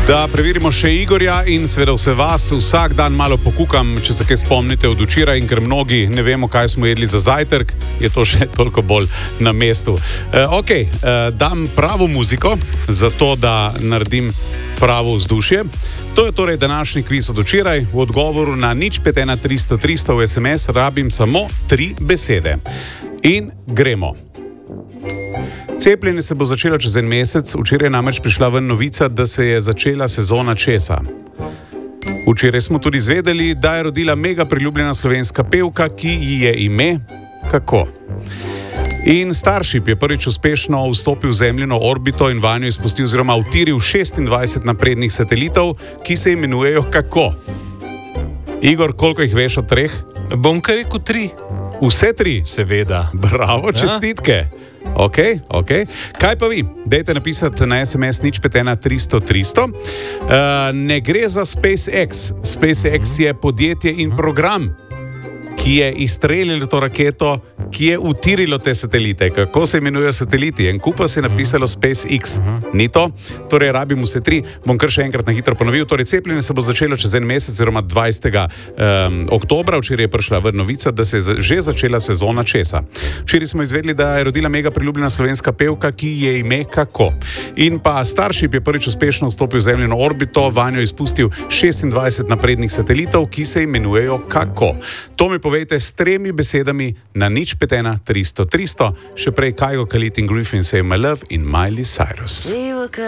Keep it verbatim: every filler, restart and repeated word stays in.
Da preverimo še Igorja in seveda vse vas. Vsak dan malo pokukam, če se kaj spomnite od včeraj, in ker mnogi ne vemo, kaj smo jedli za zajtrk, je to še toliko bolj na mestu. E, ok, e, dam pravo muziko, zato da naredim pravo vzdušje. To je torej današnji kviz od včeraj. V odgovoru na nič pet ena tristo tristo v es em es rabim samo tri besede. In gremo. Cepljenje se bo začelo čez en mesec, včeraj je namreč prišla ven novica, da se je začela sezona česa. Včeraj smo tudi izvedeli, da je rodila mega priljubljena slovenska pevka, ki ji je ime kako. In Starship je prvič uspešno vstopil v Zemljino orbito in vanjo izpustil oziroma utiril šestindvajset naprednih satelitov, ki se imenujejo kako. Igor, koliko jih veš od treh? Bom kar rekel tri. Vse tri? Seveda. Bravo, čestitke. Ok, ok. Kaj pa vi? Dajte napisati na es em es nič pet ena tristo tristo. Uh, ne gre za SpaceX. SpaceX je podjetje in program, ki je izstrelilo to raketo, ki je utirilo te satelite. Kako se imenujejo sateliti? En kup se je napisalo SpaceX. Ni to? Torej, rabim vse tri. Bom kar še enkrat na hitro ponovil. Torej, cepljenje se bo začelo čez en mesec, oziroma dvajsetega Um, oktobra. Včeraj je prišla ven novica, da se je že začela sezona česa. Včeraj smo izvedeli, da je rodila mega priljubljena slovenska pevka, ki je ime kako. In pa Starship je prvič uspešno vstopil v Zemljino orbito, vanjo izpustil šestindvajset naprednih satelitov, ki se imenujejo kako. To mi povejte s tremi besedami na nič pet ena tristo tristo. Še prej Kygo, Khalid in Griffin, Say My Love in Miley Cyrus.